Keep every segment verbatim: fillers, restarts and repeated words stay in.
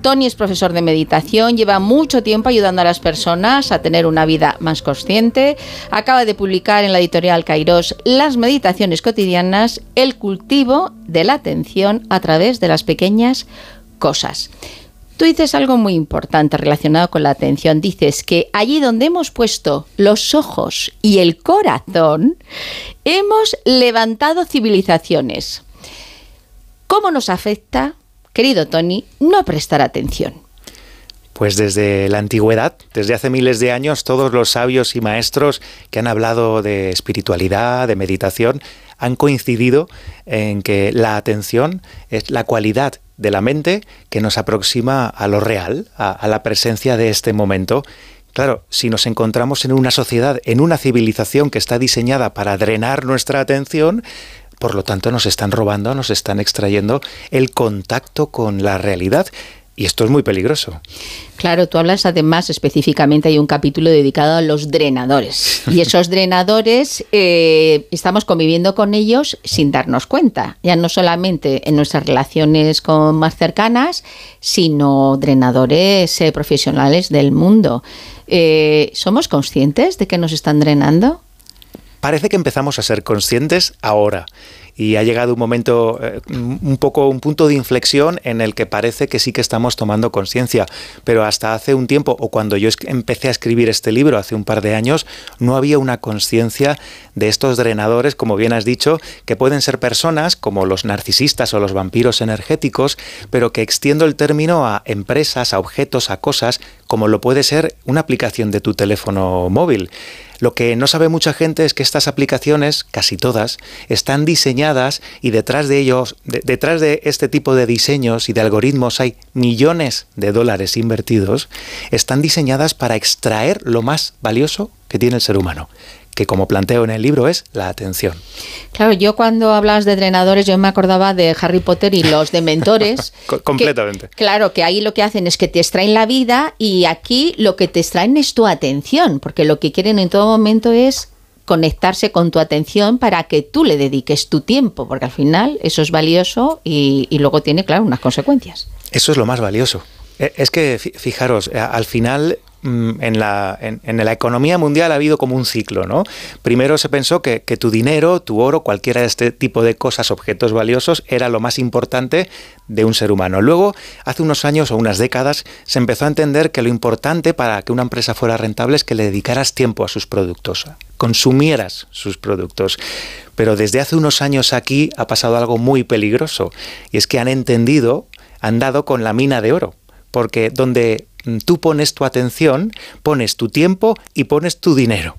Tony es profesor de meditación, lleva mucho tiempo ayudando a las personas a tener una vida más consciente. Acaba de publicar en la editorial Kairos Las meditaciones cotidianas, el cultivo de la atención a través de las pequeñas cosas. Tú dices algo muy importante relacionado con la atención. Dices que allí donde hemos puesto los ojos y el corazón, hemos levantado civilizaciones. ¿Cómo nos afecta, querido Tony, no prestar atención? Pues desde la antigüedad, desde hace miles de años, todos los sabios y maestros que han hablado de espiritualidad, de meditación, han coincidido en que la atención es la cualidad de la mente que nos aproxima a lo real, a, a la presencia de este momento. Claro, si nos encontramos en una sociedad, en una civilización que está diseñada para drenar nuestra atención, por lo tanto nos están robando, nos están extrayendo el contacto con la realidad. Y esto es muy peligroso. Claro, tú hablas además específicamente, hay un capítulo dedicado a los drenadores. Y esos drenadores, eh, estamos conviviendo con ellos sin darnos cuenta. Ya no solamente en nuestras relaciones con más cercanas, sino drenadores eh, profesionales del mundo. Eh, ¿Somos conscientes de que nos están drenando? Parece que empezamos a ser conscientes ahora. Y ha llegado un momento, eh, un poco un punto de inflexión en el que parece que sí que estamos tomando conciencia. Pero hasta hace un tiempo, o cuando yo empecé a escribir este libro hace un par de años, no había una conciencia de estos drenadores, como bien has dicho, que pueden ser personas como los narcisistas o los vampiros energéticos, pero que extiendo el término a empresas, a objetos, a cosas, como lo puede ser una aplicación de tu teléfono móvil. Lo que no sabe mucha gente es que estas aplicaciones, casi todas, están diseñadas y detrás de ellos, de, detrás de este tipo de diseños y de algoritmos hay millones de dólares invertidos, están diseñadas para extraer lo más valioso que tiene el ser humano, que como planteo en el libro es la atención. Claro, yo cuando hablabas de drenadores yo me acordaba de Harry Potter y los dementores. Completamente. Que, claro, que ahí lo que hacen es que te extraen la vida y aquí lo que te extraen es tu atención, porque lo que quieren en todo momento es conectarse con tu atención para que tú le dediques tu tiempo, porque al final eso es valioso y, y luego tiene, claro, unas consecuencias. Eso es lo más valioso. Es que, fijaros, al final en la, en, en la economía mundial ha habido como un ciclo, ¿no? Primero se pensó que, que tu dinero, tu oro, cualquiera de este tipo de cosas, objetos valiosos, era lo más importante de un ser humano. Luego, hace unos años o unas décadas, se empezó a entender que lo importante para que una empresa fuera rentable es que le dedicaras tiempo a sus productos, consumieras sus productos. Pero desde hace unos años aquí ha pasado algo muy peligroso, y es que han entendido, han dado con la mina de oro, porque donde tú pones tu atención, pones tu tiempo y pones tu dinero.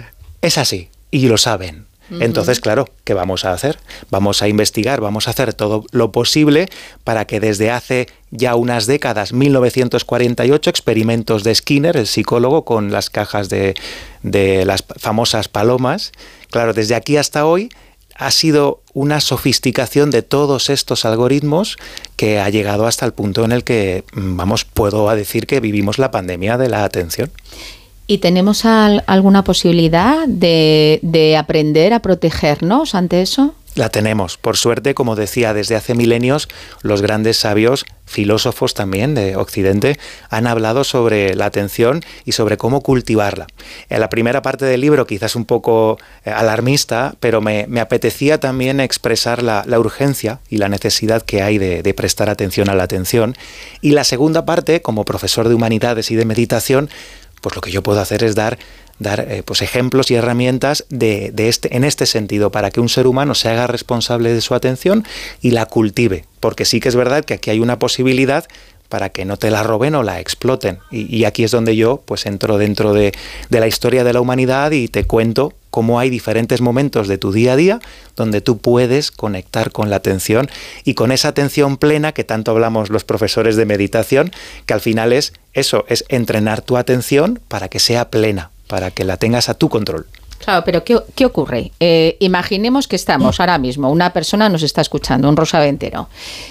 Es así, y lo saben. Uh-huh. Entonces, claro, ¿qué vamos a hacer? Vamos a investigar, vamos a hacer todo lo posible para que desde hace ya unas décadas, mil novecientos cuarenta y ocho, experimentos de Skinner, el psicólogo, con las cajas de, de las famosas palomas, claro, desde aquí hasta hoy, ha sido una sofisticación de todos estos algoritmos que ha llegado hasta el punto en el que, vamos, puedo decir que vivimos la pandemia de la atención. ¿Y tenemos al, alguna posibilidad de, de aprender a protegernos ante eso? La tenemos. Por suerte, como decía, desde hace milenios, los grandes sabios, filósofos también de Occidente, han hablado sobre la atención y sobre cómo cultivarla. En la primera parte del libro, quizás un poco alarmista, pero me, me apetecía también expresar la, la urgencia y la necesidad que hay de, de prestar atención a la atención. Y la segunda parte, como profesor de humanidades y de meditación, pues lo que yo puedo hacer es dar dar eh, pues ejemplos y herramientas de, de este, en este sentido, para que un ser humano se haga responsable de su atención y la cultive, porque sí que es verdad que aquí hay una posibilidad para que no te la roben o la exploten, y, y aquí es donde yo pues entro dentro de, de la historia de la humanidad y te cuento cómo hay diferentes momentos de tu día a día donde tú puedes conectar con la atención y con esa atención plena que tanto hablamos los profesores de meditación, que al final es eso, es entrenar tu atención para que sea plena, para que la tengas a tu control. Claro, pero ¿qué, qué ocurre? Eh, imaginemos que estamos ahora mismo, una persona nos está escuchando, un rosaventero,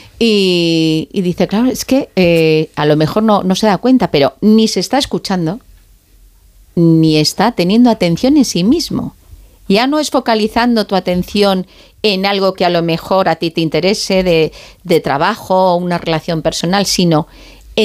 y, y dice, claro, es que eh, a lo mejor no, no se da cuenta, pero ni se está escuchando, ni está teniendo atención en sí mismo. Ya no es focalizando tu atención en algo que a lo mejor a ti te interese, de, de trabajo o una relación personal, sino